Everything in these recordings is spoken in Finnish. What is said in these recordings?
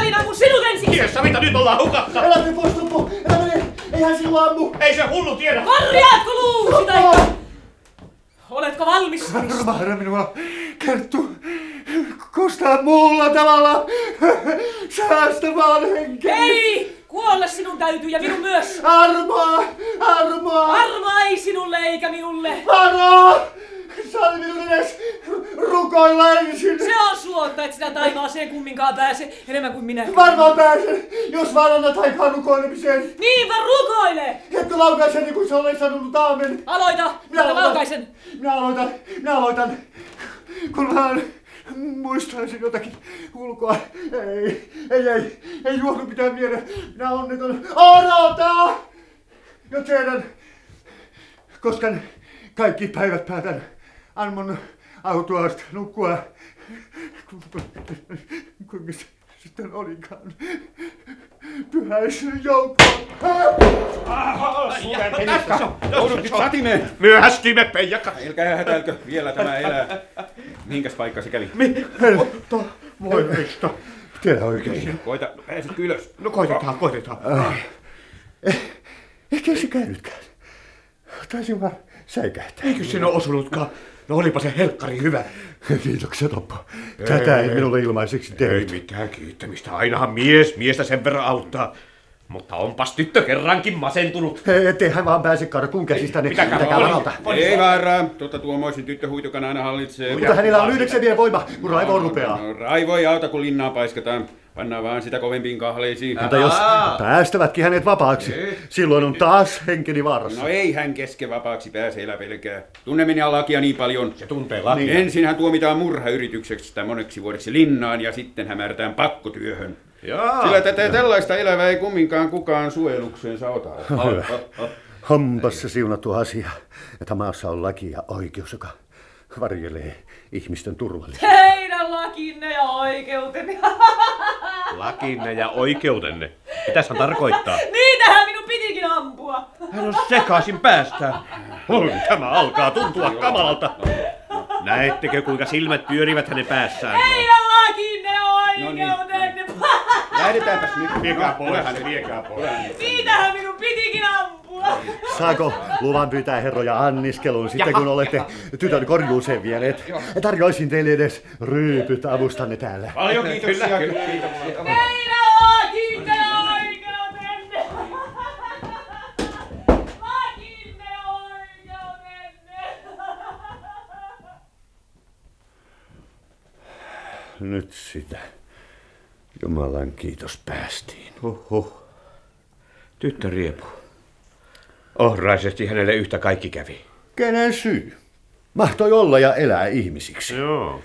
Minä ammun sinut ensin! Kiesa, mitä nyt ollaan hukassa? Älä mene pois, Tuppo! Älä mene! Eihän sinua ammu! Ei se hullu tiedä! Korjaatko luusi, taikka? Oletko valmis? Armaada minua, Kerttu! Kostaa muulla tavalla! Säästä vaan henkeni! Ei! Kuolla sinun täytyy ja minun myös! Armaa! Armaa! Armaa ei sinulle eikä minulle! Varo! Salli minun edes rukoilla ensin! Se on suotta, et sinä taivaaseen kumminkaan pääse enemmän kuin minä. Varmaan pääsen, jos vaan annat aikaa rukoilemiseen. Niinpä rukoile! Että laukaisen niin kuin se olen sanonut aamen. Aloita! Minä laukaisen! Minä aloitan. Kun vaan muistaisin jotakin ulkoa. Ei juohdu mitään mieleen. Minä onneton. Odota! Jo tiedän. Koska kaikki päivät päätän Anmon autuaasti nukkua. Kuinka se sitten olikaan? Pyhäisen joukkoon. Joudut nyt satimeen! Myöhästyimme, Peijakka! Älkää hätäilkö, vielä tämä elää. Mihinkäs paikka se kävi? Helppo voimista. Tiedä oikein. Koita, pääsetkö ylös? No koitetaan. Ehkä se käynytkään. Taisin vaan säikähtää. Eikö sinä ole osunutkaan? No olipa se helkkari hyvä. Kiitoksia, Toppo. Tätä ei minulle ilmaiseksi Ei tehty. mitään kiittämistä. Ainahan miestä sen verran auttaa. Mutta onpas tyttö kerrankin masentunut. Ettei hän vaan pääse karkuun käsistäni. Pitäkää varalta. Ei vaaraa, tuommoisin tyttöhuitokan aina hallitsee. Mutta hänellä on 9 voima, kun raivo rupeaa. No, raivo ei auta, kun linnaa paiskataan. Pannaan vaan sitä kovempiin kahleisiin. Mutta jos päästävätkin hänet vapaaksi, silloin on taas henkeni vaarassa. No ei hän kesken vapaaksi pääse, elä pelkää. Tunne minä lakia niin paljon. Se tuntee lakia. Ensin hän tuomitaan murhayritykseksi moneksi vuodeksi linnaan ja sitten hämärtään pakkotyöhön. Jaa. Sillä tätä tällaista elävää ei kumminkaan kukaan suojelukseensa ota. Hyvä. Onpas se siunattu asia, että maassa on laki ja oikeus, joka varjelee ihmisten turvallisuutta. Teidän lakinne ja oikeutenne. Lakinne ja oikeutenne. Mitäs hän tarkoittaa? Niitähän minun pitikin ampua. Hän on sekaisin päästään. Oi, tämä alkaa tuntua kamalalta. Näettekö, kuinka silmät pyörivät hänen päässään? Teidän lakinne ja oikeutenne. Lähdetäänpäs nyt. Viekää pois. Niitähän minun pitikin ampua. Saako luvan pyytää herroja anniskeluun sitten, kun olette tytön korjuuseen vieneet? Tarjoisin teille edes ryypyt avustanne täällä. Paljon kiitoksia. Teidän lakinne ja oikeutenne. Lakinne ja oikeutenne. Nyt sitä. Jumalan kiitos päästiin. Huhhuh. Tyttö riepuu. Ohraisesti hänelle yhtä kaikki kävi. Kenen syy? Mahtoi olla ja elää ihmisiksi. Joo.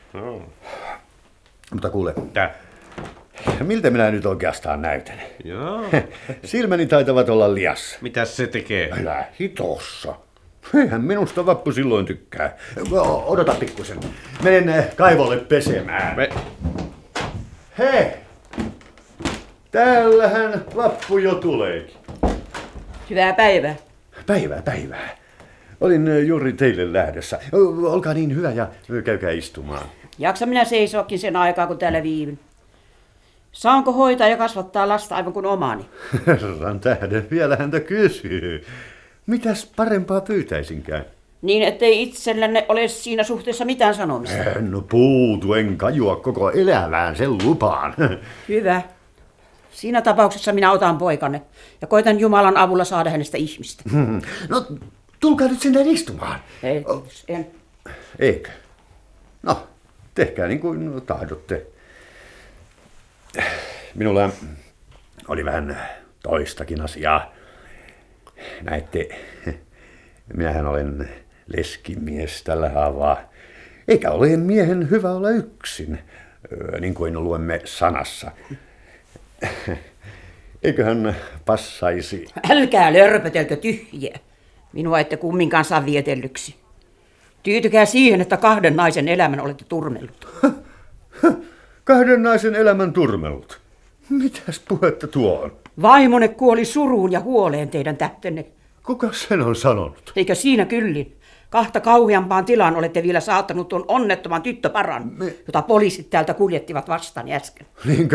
Mutta kuule, Tää. miltä minä nyt oikeastaan näytän? Joo. Silmäni taitavat olla liassa. Mitäs se tekee? Älä hitossa. Eihän minusta Vappu silloin tykkää. Odota pikkusen. Menen kaivolle pesemään. Hei! Täällähän Vappu jo tuleekin. Hyvää päivää. Päivää. Olin juuri teille lähdössä. Olkaa niin hyvä ja käykää istumaan. Jaksa minä seisoakin sen aikaa, kun täällä viivyn. Saanko hoitaa ja kasvattaa lasta aivan kuin omani? Herran tähden vielä häntä kysyy. Mitäs parempaa pyytäisinkään? Niin, ettei itsellänne ole siinä suhteessa mitään sanomista. En puutu, en kajua koko elävään, sen lupaan. Hyvä. Siinä tapauksessa minä otan poikanne ja koitan Jumalan avulla saada hänestä ihmistä. No, tulkaa nyt sinne istumaan. Ei, en. Eikö? No, tehkää niin kuin tahdotte. Minulla oli vähän toistakin asiaa. Näette, minähän olen leskimies tällä haavaa. Eikä ole miehen hyvä olla yksin, niin kuin luemme sanassa. Eiköhän passaisi. Älkää lörpötelkö tyhjiä. Minua ette kumminkaan saa vietellyksi. Tyytykää siihen, että 2 naisen elämän olette turmellut. 2 naisen elämän turmellut. Mitäs puhetta tuo on? Vaimone kuoli suruun ja huoleen teidän tähtenne. Kuka sen on sanonut? Eikö siinä kyllin? 2 kauheampaan tilaan olette vielä saattanut tuon onnettoman tyttöparan, jota poliisit täältä kuljettivat vastaan äsken. Niinkö